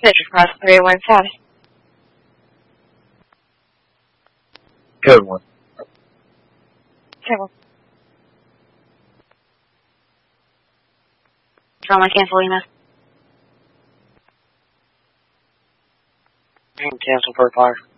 Citrus Cross 315. Code 1. Terrible. Trauma cancel email. And cancel for fire.